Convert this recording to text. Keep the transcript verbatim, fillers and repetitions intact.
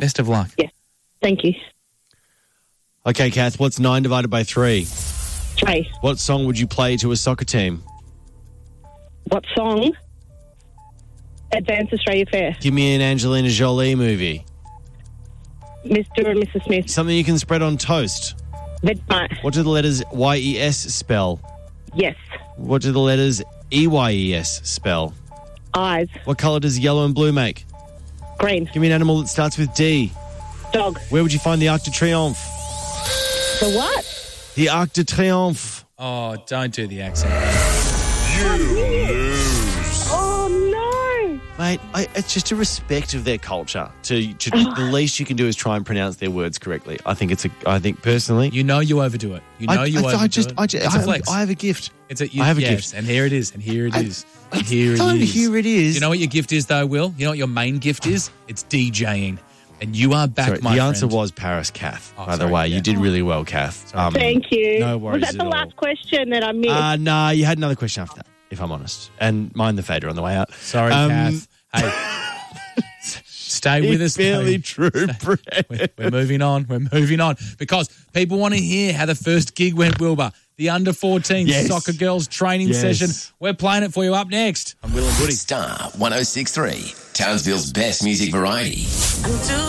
Best of luck. Yeah. Thank you. Okay, Kath, what's nine divided by three? Three. What song would you play to a soccer team? What song? Advance Australia Fair. Give me an Angelina Jolie movie. Mister and Missus Smith. Something you can spread on toast. Vegemite. What do the letters Y E S spell? Yes. What do the letters E Y E S spell? Eyes. What colour does yellow and blue make? Green. Give me an animal that starts with D. Dog. Where would you find the Arc de Triomphe? The what? The Arc de Triomphe. Oh, don't do the accent. Oh, no. Mate, I, it's just a respect of their culture. To, to the least you can do is try and pronounce their words correctly. I think it's a. I think personally, You know you overdo it. You know I, you I, overdo I just, it. I just, it's I a have, flex. I have a gift. It's a, you, I have a yes, gift. and here it is, and here it I- is, and It's here it time, is. here it is. You know what your gift is, though, Will? You know what your main gift is? It's DJing. And you are back, Sorry, my the friend. answer was Paris, Kath. Oh, by the sorry, way, yeah. you did really well, Kath. Um, Thank you. No worries Was that the at all. last question that I missed? Uh, no, you had another question after that, if I'm honest. And mind the fader on the way out. Sorry, Um, Kath. Hey, stay with us. Barely though. true, Brett. We're, we're moving on. We're moving on because people want to hear how the first gig went, Wilbur. The under fourteen Yes. soccer girls training Yes. session. We're playing it for you up next. I'm Will and Woody. Star one oh six point three, Townsville's best music variety.